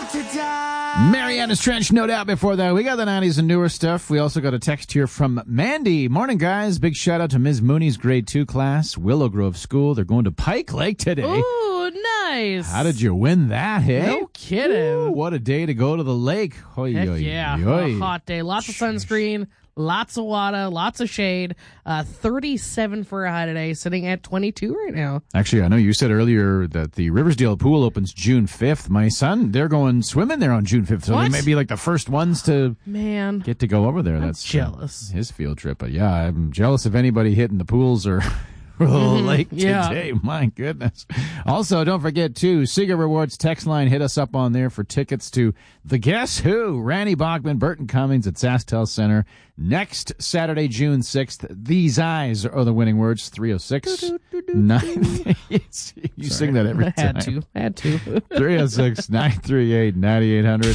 Mariana's Trench, no doubt. Before that, we got the 90s and newer stuff. We also got a text here from Mandy. Morning, guys. Big shout out to Ms. Mooney's grade 2 class, Willow Grove School. They're going to Pike Lake today. Ooh, nice. How did you win that, hey? No kidding. Ooh, what a day to go to the lake. Oy, Heck oy, yeah. oy. A hot day. Lots of sunscreen, lots of water, lots of shade. 37 for a high today, sitting at 22 right now. Actually, I know you said earlier that the Riversdale pool opens June 5th. My son, they're going swimming there on June 5th, so What? they may be like the first ones to Man, get to go over there. That's jealous. His field trip. But yeah, I'm jealous of anybody hitting the pools or lake Yeah. today. My goodness. Also, don't forget, too, Sega Rewards text line. Hit us up on there for tickets to the Guess Who, Randy Bachman, Burton Cummings at SaskTel Center. Next Saturday, June 6th. These eyes are the winning words. 306 9. You sing that every time. Had to. 306 938 9800.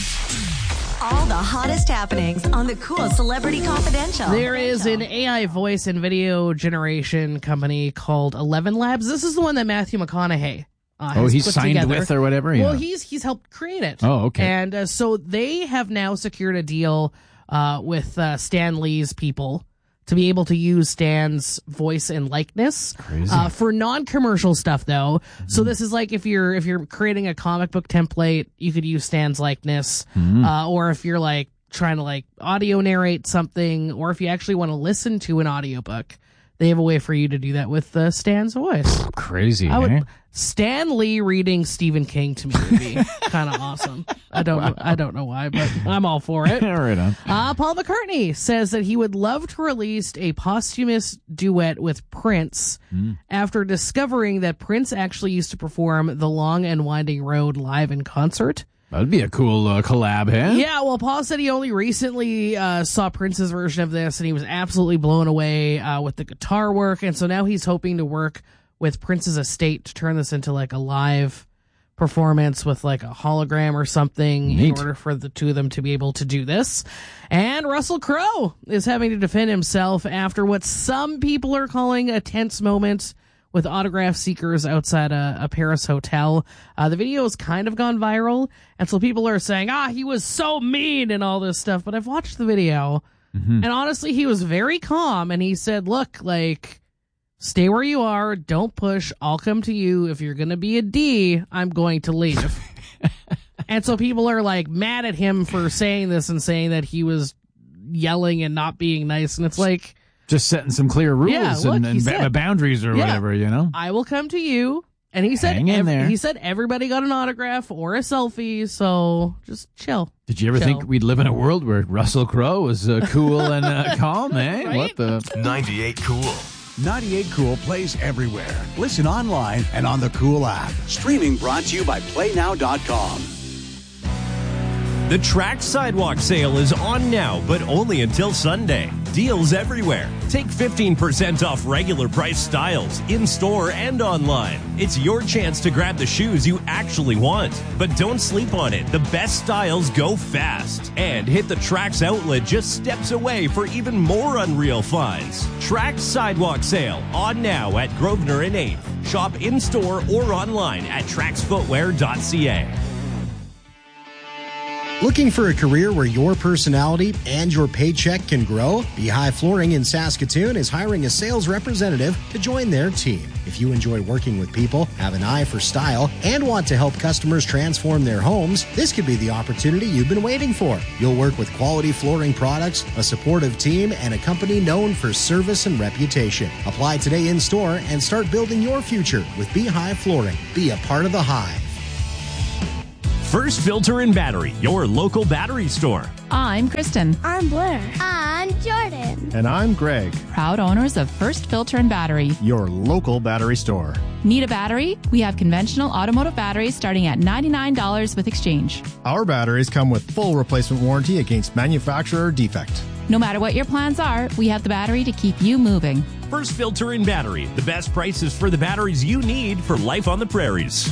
All the hottest happenings on the Cool Celebrity Confidential. There is an AI voice and video generation company called 11 Labs. This is the one that Matthew McConaughey has he's put signed together. with or whatever? Yeah. Well, he's helped create it. Oh, okay. And so they have now secured a deal with Stan Lee's people to be able to use Stan's voice and likeness. Crazy. For non-commercial stuff, though. So this is like if you're creating a comic book template, you could use Stan's likeness. Or if you're like trying to like audio narrate something, or if you actually want to listen to an audiobook, they have a way for you to do that with Stan's voice. Crazy, I would eh? Stan Lee reading Stephen King to me would be kind of awesome. I don't know why, but I'm all for it. Right on. Paul McCartney says that he would love to release a posthumous duet with Prince after discovering that Prince actually used to perform The Long and Winding Road live in concert. That'd be a cool collab, eh? Yeah, well, Paul said he only recently saw Prince's version of this, and he was absolutely blown away with the guitar work, and so now he's hoping to work with Prince's estate to turn this into like a live performance with like a hologram or something in order for the two of them to be able to do this. And Russell Crowe is having to defend himself after what some people are calling a tense moment with autograph seekers outside a Paris hotel. The video has kind of gone viral, and so people are saying, he was so mean and all this stuff. But I've watched the video, and honestly, he was very calm, and he said, look, like, stay where you are, don't push, I'll come to you. If you're going to be a D, I'm going to leave. And so people are, like, mad at him for saying this and saying that he was yelling and not being nice, and it's like, just setting some clear rules and boundaries or whatever, you know? I will come to you. And he said, he said everybody got an autograph or a selfie, so just chill. Did you ever think we'd live in a world where Russell Crowe was cool and calm, eh? Right? What the? 98 Cool. 98 Cool plays everywhere. Listen online and on the Cool app. Streaming brought to you by PlayNow.com. The Trax Sidewalk Sale is on now, but only until Sunday. Deals everywhere. Take 15% off regular price styles, in-store and online. It's your chance to grab the shoes you actually want. But don't sleep on it. The best styles go fast. And hit the Trax outlet just steps away for even more unreal finds. Trax Sidewalk Sale, on now at Grosvenor and 8th. Shop in-store or online at traxfootwear.ca. Looking for a career where your personality and your paycheck can grow? Beehive Flooring in Saskatoon is hiring a sales representative to join their team. If you enjoy working with people, have an eye for style, and want to help customers transform their homes, this could be the opportunity you've been waiting for. You'll work with quality flooring products, a supportive team, and a company known for service and reputation. Apply today in store and start building your future with Beehive Flooring. Be a part of the Hive. First Filter and Battery, your local battery store. I'm Kristen. I'm Blair. I'm Jordan. And I'm Greg. Proud owners of First Filter and Battery, your local battery store. Need a battery? We have conventional automotive batteries starting at $99 with exchange. Our batteries come with full replacement warranty against manufacturer defect. No matter what your plans are, we have the battery to keep you moving. First Filter and Battery, the best prices for the batteries you need for life on the prairies.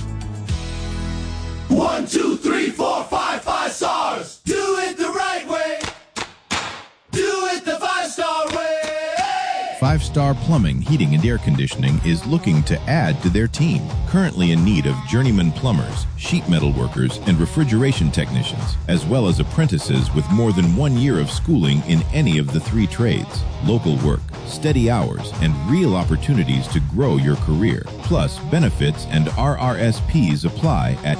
1, 2, 3, 4, 5, 5 stars. Do it the right way. Do it the 5-star way. 5 Star Plumbing, Heating, and Air Conditioning is looking to add to their team. Currently in need of journeyman plumbers, sheet metal workers, and refrigeration technicians, as well as apprentices with more than 1 year of schooling in any of the 3 trades. Local work, steady hours, and real opportunities to grow your career. Plus, benefits and RRSPs apply at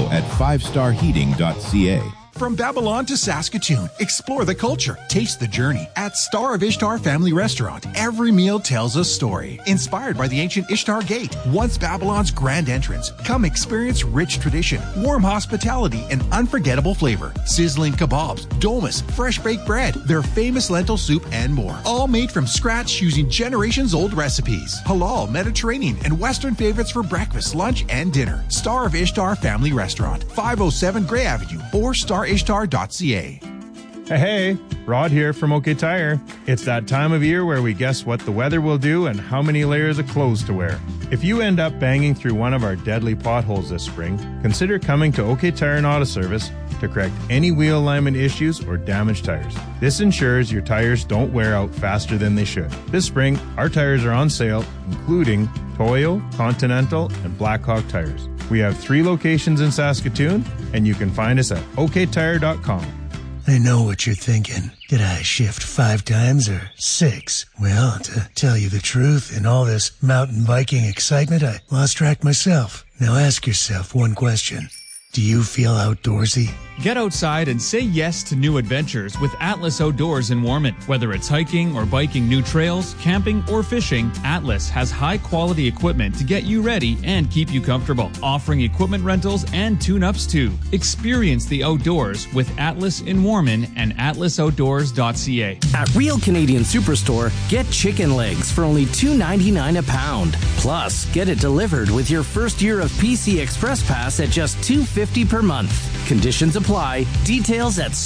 info@fivestarheating.ca. From Babylon to Saskatoon, explore the culture, taste the journey at Star of Ishtar Family Restaurant. Every meal tells a story, inspired by the ancient Ishtar Gate, once Babylon's grand entrance. Come experience rich tradition, warm hospitality, and unforgettable flavor. Sizzling kebabs, dolmas, fresh baked bread, their famous lentil soup, and more. All made from scratch using generations-old recipes. Halal, Mediterranean, and Western favorites for breakfast, lunch, and dinner. Star of Ishtar Family Restaurant, 507 Gray Avenue, or starishtar.ca. Hey, Rod here from OK Tire. It's that time of year where we guess what the weather will do and how many layers of clothes to wear. If you end up banging through one of our deadly potholes this spring, consider coming to OK Tire and Auto Service to correct any wheel alignment issues or damaged tires. This ensures your tires don't wear out faster than they should. This spring, our tires are on sale, including Toyo, Continental, and Blackhawk tires. We have 3 locations in Saskatoon, and you can find us at oktire.com. I know what you're thinking. Did I shift 5 times or 6? Well, to tell you the truth, in all this mountain biking excitement, I lost track myself. Now ask yourself one question. Do you feel outdoorsy? Get outside and say yes to new adventures with Atlas Outdoors in Warman. Whether it's hiking or biking new trails, camping, or fishing, Atlas has high-quality equipment to get you ready and keep you comfortable, offering equipment rentals and tune-ups too. Experience the outdoors with Atlas in Warman and atlasoutdoors.ca. At Real Canadian Superstore, get chicken legs for only $2.99 a pound. Plus, get it delivered with your first year of PC Express Pass at just $2.50 per month. Conditions apply. Details at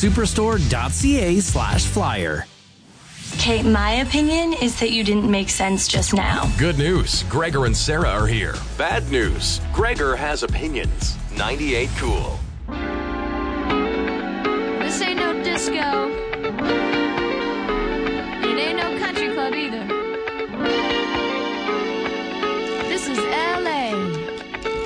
superstore.ca/flyer. Okay, my opinion is that you didn't make sense just now. Good news. Gregor and Sarah are here. Bad news. Gregor has opinions. 98 Cool.